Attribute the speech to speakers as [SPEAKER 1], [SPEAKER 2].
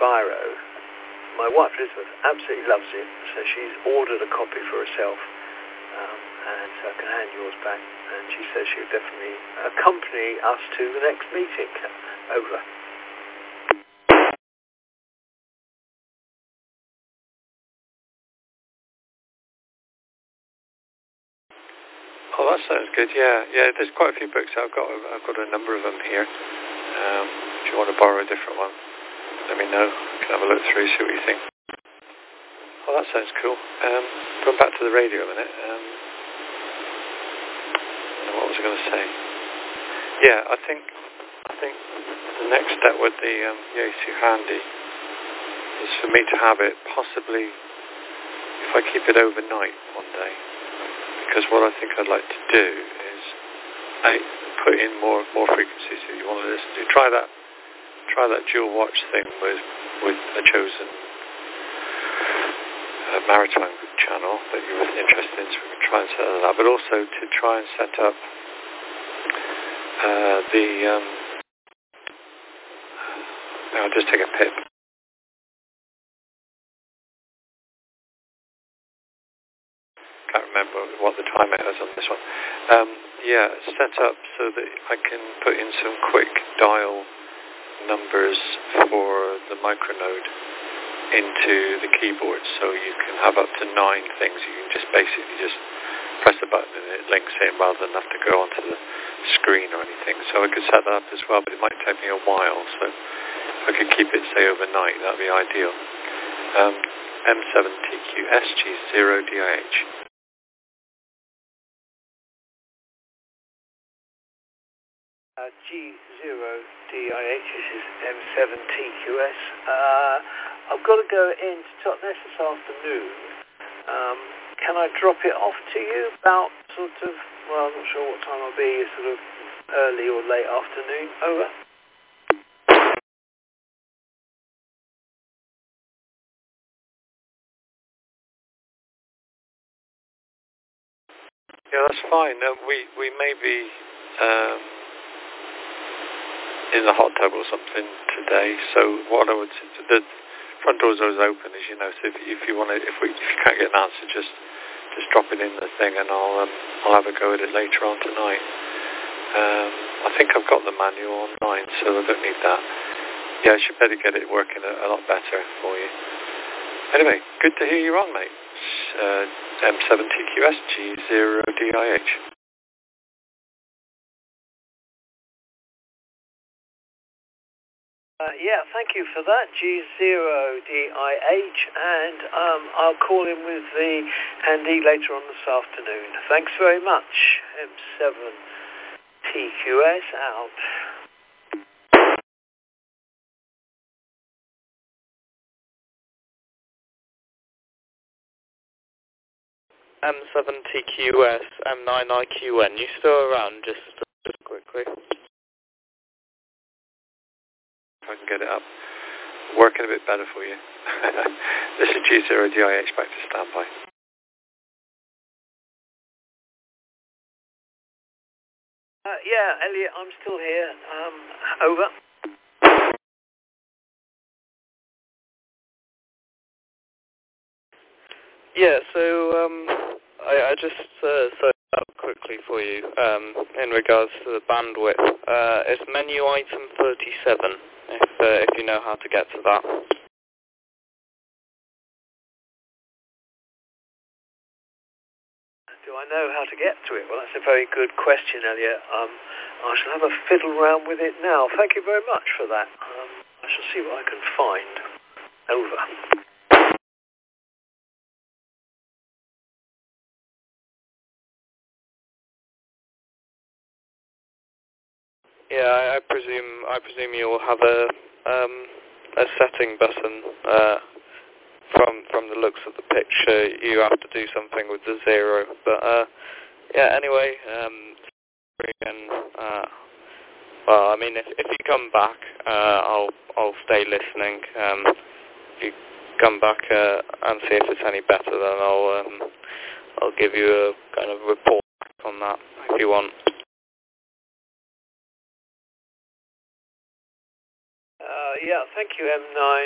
[SPEAKER 1] Spyro. My wife Elizabeth absolutely loves it, so she's ordered a copy for herself, and so I can hand yours back. And she says she'll definitely accompany us to the next meeting. Over.
[SPEAKER 2] Oh, that sounds good. Yeah. There's quite a few books. I've got a number of them here. If you want to borrow a different one, let me know. I can have a look through, see what you think. Oh, that sounds cool. Going back to the radio a minute. What was I going to say? Yeah, I think the next step with the Yaesu Handy is for me to have it possibly, if I keep it overnight one day, because what I think I'd like to do is put in more frequencies that you want to listen to. Try that dual watch thing with a chosen maritime channel that you were interested in, so we can try and set that up, but also to try and set up I'll just take a pip. Can't remember what the time it was on this one. Set up so that I can put in some quick dial numbers for the micronode into the keyboard, so you can have up to 9 things. You can just basically just press a button and it links in rather than have to go onto the screen or anything. So I could set that up as well, but it might take me a while. So if I could keep it, say, overnight, that'd be ideal. M7TQSG0DIH.
[SPEAKER 1] G0DIH, this is M7TQS. I've got to go into Totnes this afternoon. Can I drop it off to you about I'm not sure what time I'll be, sort of early or late afternoon? Over.
[SPEAKER 2] Yeah, that's fine. We may be in the hot tub or something today. So what I would say, the front door's always open, as you know. So if you want to, if you can't get an answer, just drop it in the thing, and I'll have a go at it later on tonight. I think I've got the manual online, so I don't need that. Yeah, I should better get it working a lot better for you. Anyway, good to hear you're on, mate. M7TQSG0DIH.
[SPEAKER 1] Thank you for that, G0DIH, and I'll call in with the handy later on this afternoon. Thanks very much, M7TQS out.
[SPEAKER 3] M7TQS, M9IQN, you still around, just quickly?
[SPEAKER 2] If I can get it up. Working a bit better for you. This is G0DIH back to standby.
[SPEAKER 1] Elliot, I'm still here. Over.
[SPEAKER 3] Yeah, so I just searched up quickly for you in regards to the bandwidth. It's menu item 37, if you know how to get to that.
[SPEAKER 1] Do I know how to get to it? Well, that's a very good question, Elliot. I shall have a fiddle around with it now. Thank you very much for that. I shall see what I can find. Over.
[SPEAKER 3] Yeah, I presume you'll have a setting button. From the looks of the picture, you have to do something with the 0. But anyway, well, I mean, if you come back, I'll stay listening. If you come back and see if it's any better, then I'll give you a kind of report on that if you want.
[SPEAKER 1] Thank you, M9.